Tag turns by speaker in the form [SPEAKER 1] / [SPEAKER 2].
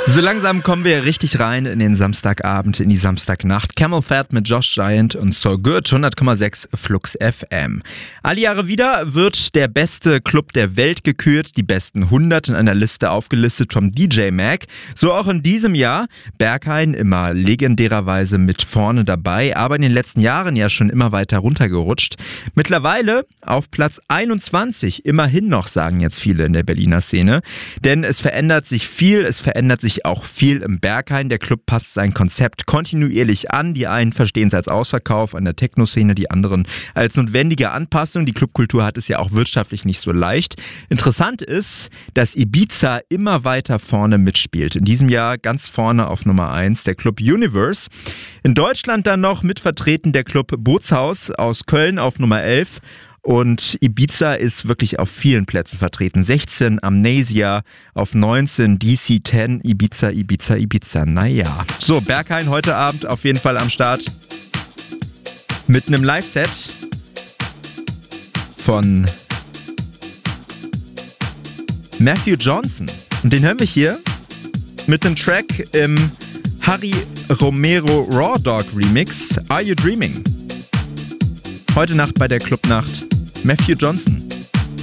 [SPEAKER 1] So langsam kommen wir richtig rein in den Samstagabend, in die Samstagnacht. Camel Fat mit Josh Giant und So Good, 100,6 Flux FM. Alle Jahre wieder wird der beste Club der Welt gekürt, die besten 100 in einer Liste aufgelistet vom DJ Mag. So auch in diesem Jahr. Berghain immer legendärerweise mit vorne dabei, aber in den letzten Jahren ja schon immer weiter runtergerutscht. Mittlerweile auf Platz 21, immerhin noch, sagen jetzt viele in der Berliner Szene. Denn es verändert sich viel, es verändert sich auch viel im Berghain. Der Club passt sein Konzept kontinuierlich an. Die einen verstehen es als Ausverkauf an der Techno-Szene, die anderen als notwendige Anpassung. Die Clubkultur hat es ja auch wirtschaftlich nicht so leicht. Interessant ist, dass Ibiza immer weiter vorne mitspielt. In diesem Jahr ganz vorne auf Nummer 1 der Club Universe. In Deutschland dann noch mit vertreten der Club Bootshaus aus Köln auf Nummer 11. Und Ibiza ist wirklich auf vielen Plätzen vertreten. 16 Amnesia, auf 19 DC10, Ibiza. Naja. So, Berghain heute Abend auf jeden Fall am Start mit einem Live-Set von Matthew Johnson. Und den hören wir hier mit einem Track im Harry Romero Raw Dog Remix, Are You Dreaming? Heute Nacht bei der Clubnacht Matthew Johnson.